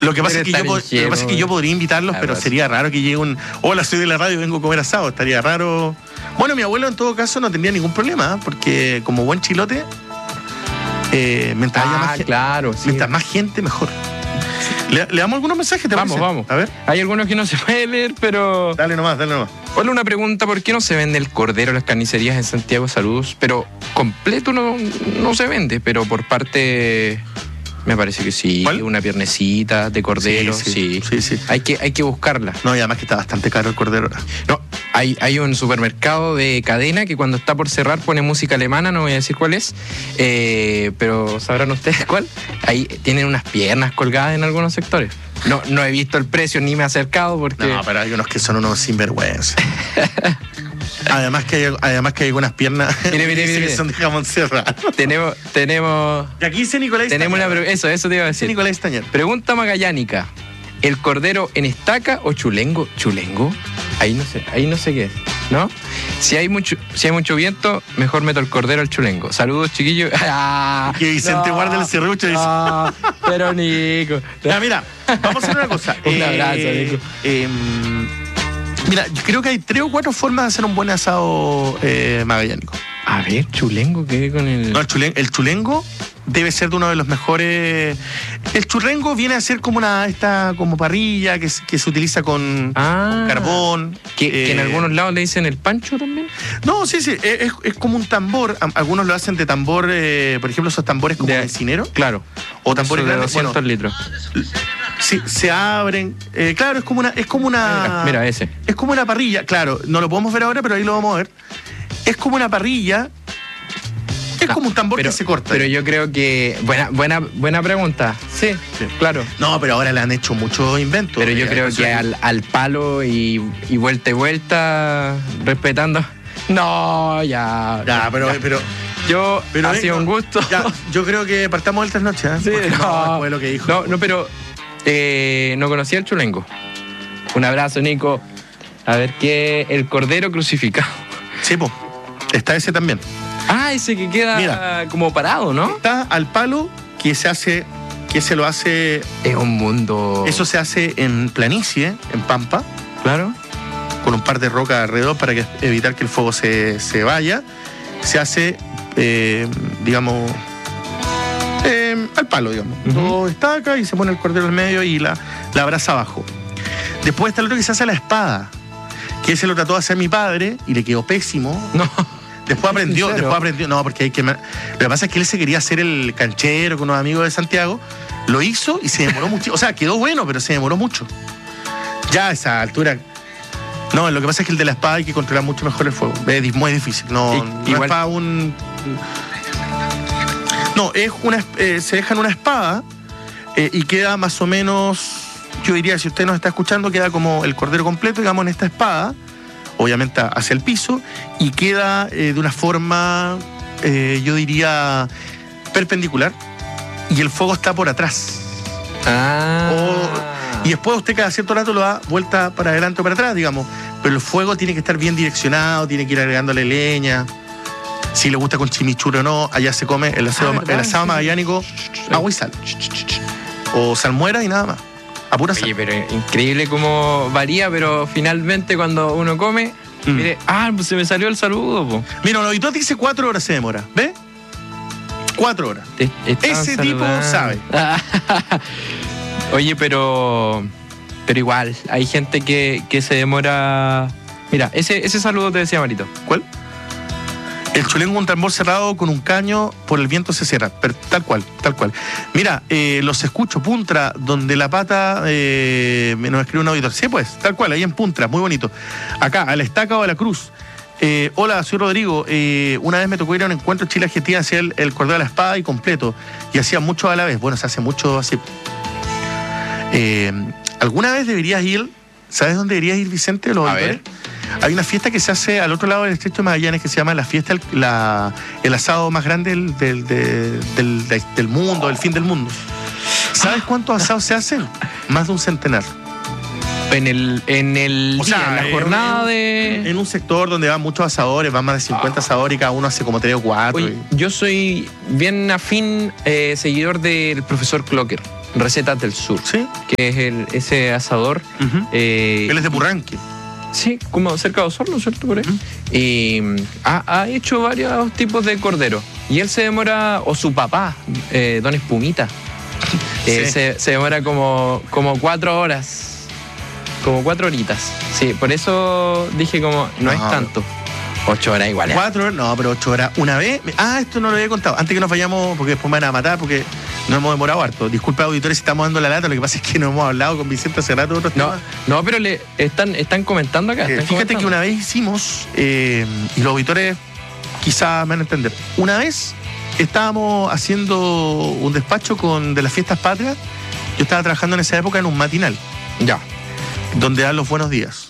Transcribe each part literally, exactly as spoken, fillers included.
Lo que pasa es que yo, lo que pasa es que yo podría invitarlos, ah, pero pues. sería raro que llegue un... Hola, soy de la radio, vengo a comer asado. Estaría raro. Bueno, mi abuelo en todo caso no tendría ningún problema, porque como buen chilote, eh, mientras ah, haya más, claro, sí. mientras más gente, mejor. ¿Le, ¿Le damos algunos mensajes? ¿Te vamos, parece? vamos. A ver. Hay algunos que no se pueden leer, pero... Dale nomás, dale nomás. Hola, una pregunta. ¿Por qué no se vende el cordero en las carnicerías en Santiago? Saludos. Pero completo no, no se vende, pero por parte... Me parece que sí. ¿Cuál? Una piernecita de cordero. Sí, sí. sí, sí, sí. Hay que, hay que buscarla. No, y además que está bastante caro el cordero. No, hay, hay un supermercado de cadena que cuando está por cerrar pone música alemana, no voy a decir cuál es, eh, pero sabrán ustedes cuál. Ahí tienen unas piernas colgadas en algunos sectores. No, no he visto el precio ni me he acercado porque... No, pero hay unos que son unos sinvergüenza. Además que hay, además que hay algunas piernas mire, mire, mire, que son de jamón serrano. Tenemos, tenemos. Y aquí dice Nicolás Tenemos una, eso, eso te iba a decir. Nicolás Estañar. Pregunta magallánica. ¿El cordero en estaca o chulengo? ¿Chulengo? Ahí no sé, ahí no sé qué es, ¿no? Si hay mucho, si hay mucho viento, mejor meto el cordero al chulengo. Saludos, chiquillos. Ah, que Vicente no, guarda el serrucho. No, pero Nico. Ya, mira, vamos a hacer una cosa. Un abrazo, eh, Nico. Eh, Mira, yo creo que hay tres o cuatro formas de hacer un buen asado eh, magallánico. A ver, chulengo, ¿qué con el...? No, el chulengo, el chulengo debe ser de uno de los mejores... El chulengo viene a ser como una esta como parrilla que, que se utiliza con, ah, con carbón. ¿Que, eh, que en algunos lados le dicen el pancho también? No, sí, sí, es, es como un tambor. Algunos lo hacen de tambor, eh, por ejemplo, esos tambores como de encinero. Claro. O tambores de grandes. doscientos Bueno, litros. Sí, se abren. Eh, claro, es como una... Es como una mira, mira ese. Es como una parrilla, claro, no lo podemos ver ahora, pero ahí lo vamos a ver. Es como una parrilla. Es no, como un tambor pero, que se corta. Pero yo creo que... Buena, buena, buena pregunta. Sí, sí, claro. No, pero ahora le han hecho muchos inventos. Pero yo creo que al, al palo y, y vuelta y vuelta, respetando... No, ya... Ya, pero... Ya. pero yo, pero ha ven, sido no, un gusto. Ya, yo creo que partamos de estas noches, ¿eh? Sí, no, no, fue lo que dijo. No, no, pero eh, no conocía el chulengo. Un abrazo, Nico. A ver, ¿qué? El cordero crucificado. Sí, pues. Está ese también. Ah, ese que queda Mira, como parado, ¿no? Está al palo que se hace, que se lo hace... Es un mundo... Eso se hace en planicie, en pampa. Claro. Con un par de rocas alrededor para que, evitar que el fuego se, se vaya. Se hace, eh, digamos, eh, al palo, digamos. Uh-huh. Todo estaca y se pone el cordero al medio y la, la brasa abajo. Después está el otro que se hace a la espada, que ese lo trató de hacer mi padre y le quedó pésimo. No. Después aprendió, después aprendió. No, porque hay que... Lo que pasa es que él se quería hacer el canchero con unos amigos de Santiago. Lo hizo y se demoró mucho. O sea, quedó bueno, pero se demoró mucho. Ya a esa altura... No, lo que pasa es que el de la espada hay que controlar mucho mejor el fuego. Es muy difícil. No, y, no igual... es para un... No, es una, eh, se deja en una espada eh, y queda más o menos... Yo diría, si usted nos está escuchando, queda como el cordero completo, digamos, en esta espada, obviamente hacia el piso, y queda eh, de una forma, eh, yo diría, perpendicular, y el fuego está por atrás. Ah. O, y después usted cada cierto rato lo da vuelta para adelante o para atrás, digamos, pero el fuego tiene que estar bien direccionado, tiene que ir agregándole leña. Si le gusta con chimichurri o no, allá se come el asado, ah, el asado magallánico, agua y sal. O salmuera y nada más. A pura sal. Oye, pero increíble cómo varía, pero finalmente cuando uno come, mm. mire, ah, pues se me salió el saludo, po. Mira, un auditor dice cuatro horas se demora, ¿ves? Cuatro horas. Ese tipo sabe. Oye, pero pero igual, hay gente que, que se demora. Mira, ese, ese saludo te decía Marito. ¿Cuál? El chulengo, un tambor cerrado con un caño, por el viento se cierra. Pero, tal cual, tal cual. Mira, eh, los escucho, Puntra, donde la pata eh, me nos escribe un auditor. Sí, pues, tal cual, ahí en Puntra, muy bonito. Acá, a la estaca o a la cruz. Eh, hola, soy Rodrigo. Eh, una vez me tocó ir a un encuentro en Chile Argentina, hacía el, el cordero a la espada y completo. Y hacía mucho a la vez. Bueno, se hace mucho así. Eh, ¿Alguna vez deberías ir? ¿Sabes dónde deberías ir, Vicente? Los a ver. Hay una fiesta que se hace al otro lado del Estrecho de Magallanes que se llama la fiesta, el, la, el asado más grande del, del, del, del, del mundo, del fin del mundo. ¿Sabes cuántos asados se hacen? Más de un centenar. En el, en el o día, sea, en la jornada en, de... En un sector donde van muchos asadores, van más de cincuenta ah. asadores y cada uno hace como tres o cuatro. Oye, y... Yo soy bien afín eh, seguidor del profesor Clocker. Recetas del Sur, ¿Sí? que es el, ese asador. Uh-huh. eh, Él es de Purranque. Sí, como cerca de Osorno, ¿cierto? Por ahí. Uh-huh. Y ha, ha hecho varios tipos de cordero. Y él se demora, o su papá, eh, Don Espumita, eh, sí. se, se demora como, como cuatro horas. Como cuatro horitas. Sí, por eso dije como, no, no es tanto. Ocho horas igual. Cuatro horas, no, pero ocho horas. Una vez, ah, esto no lo había contado. Antes que nos vayamos, porque después me van a matar, porque nos hemos demorado harto. Disculpa, auditores, si estamos dando la lata. Lo que pasa es que no hemos hablado con Vicente hace rato de otros no, temas. No, pero le están, están comentando acá. Eh, están fíjate comentando. que una vez hicimos, eh, y los auditores quizás me van a entender. Una vez estábamos haciendo un despacho con de las fiestas patrias. Yo estaba trabajando en esa época en un matinal. Ya. Donde dan los buenos días.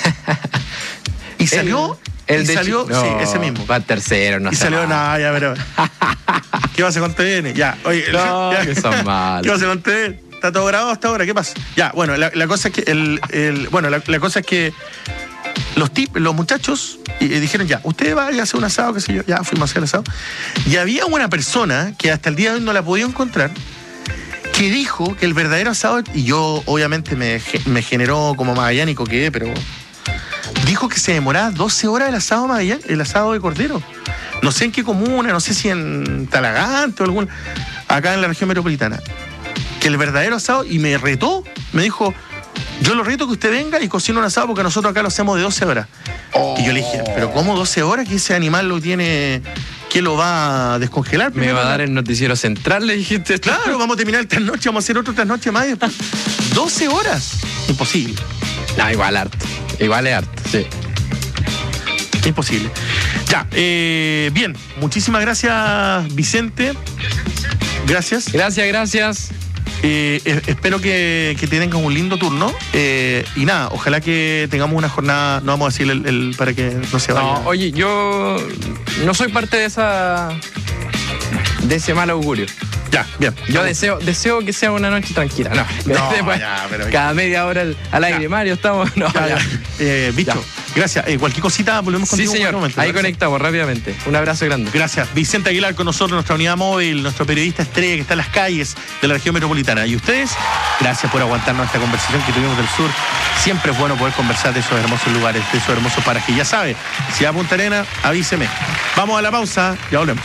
Y salió. El, el y de salió, no, sí, ese mismo. Va tercero, no Y sé. salió, nada, ya, pero. ¿Qué pasa con T V N? Ya, oye. No, ya. que son malos. ¿Qué pasa con T V N? ¿Está todo grabado hasta ahora? ¿Qué pasa? Ya, bueno, la, la cosa es que. El, el, bueno, la, la cosa es que. Los, tip, los muchachos y, y dijeron, ya, usted vaya a hacer un asado, qué sé yo. Ya fuimos a hacer el asado. Y había una persona que hasta el día de hoy no la he podido encontrar, que dijo que el verdadero asado, y yo obviamente me, me generó como magallánico que, pero dijo que se demoraba doce horas el asado magallán, el asado de cordero. No sé en qué comuna, no sé si en Talagante o algún, acá en la región metropolitana. Que el verdadero asado, y me retó, me dijo, yo lo reto que usted venga y cocine un asado porque nosotros acá lo hacemos de doce horas. Oh. Y yo le dije, pero ¿cómo doce horas? Que ese animal lo tiene... ¿Qué lo va a descongelar? Me va a dar el noticiero central, le dijiste. Claro, vamos a terminar el trasnoche, vamos a hacer otro trasnoche más y después. doce horas. Imposible. No, igual harto. Igual es harto, sí. Imposible. Ya, eh, bien. Muchísimas gracias, Vicente. Gracias. Gracias, gracias. Eh, eh, espero que, que tengan un lindo turno. Eh, y nada, ojalá que tengamos una jornada, no vamos a decir el, el para que no se vaya. No, oye, yo no soy parte de esa de ese mal augurio. Ya, bien. Yo deseo, deseo que sea una noche tranquila. No, no después, ya, pero cada media hora al, al aire, Mario, estamos. No, ya, ya. Eh, Bicho, ya. Gracias. Eh, cualquier cosita, volvemos contigo. Sí, señor. En momento, ahí ¿verdad? Conectamos rápidamente. Un abrazo grande. Gracias. Vicente Aguilar con nosotros, nuestra unidad móvil, nuestro periodista estrella que está en las calles de la región metropolitana. Y ustedes, gracias por aguantarnos esta conversación que tuvimos del sur. Siempre es bueno poder conversar de esos hermosos lugares, de esos hermosos parajes. Ya sabe, si va a Punta Arenas, avíseme. Vamos a la pausa, ya volvemos.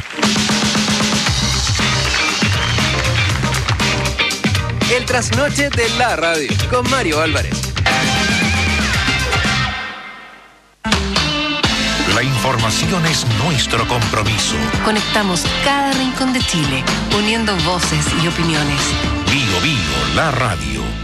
El trasnoche de la radio con Mario Álvarez. La información es nuestro compromiso. Conectamos cada rincón de Chile, uniendo voces y opiniones. Bio Bio, la radio.